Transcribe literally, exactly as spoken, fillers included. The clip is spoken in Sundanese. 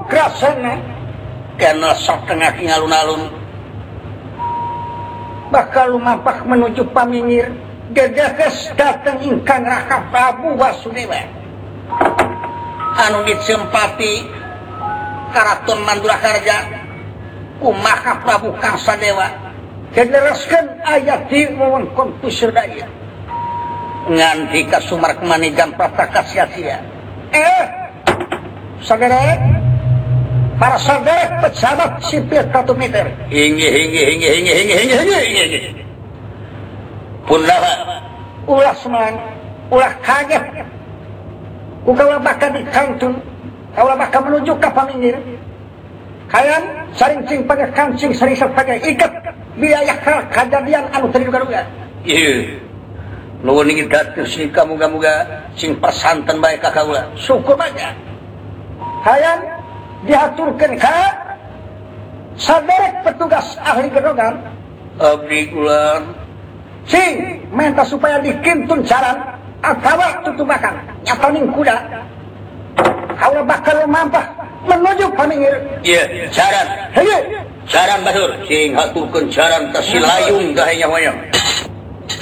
krasana karena sok tengah alun-alun bakal lumampah menuju Pamingir gagages datang ingkang Raka Prabu Wasudewa anu disempati Karaton Mandurakarja kumaha Prabu Kangsadewa generaskeun aya di wewengkon Puserdaya nganti ka Sumark Manigan Prataka sia-sia eh sagara para saudara pejabat sipil satu meter hingga hingga hingga hingga hingga hingga hingga hingga pundaha ulah seman ulah kaget ukawa bakal di kantun ulah bakal menuju ke Pamingir kalian sarincing pakai kancing sering pakai ikat biaya kejadian anu tadi duga-duga iya nuhun ingin datus sing kamuga-muga sing persanten bae ka kaula syukur aja kalian diaturkan ke saderek petugas ahli gedongan abdi kula sing minta supaya dikintun jalan atawa tutubakan nyatoning kuda kalau bakal mampah menuju Pamingir iya jaran hei jaran batur sing haturkeun jaran ka Silayung gahenya hoyong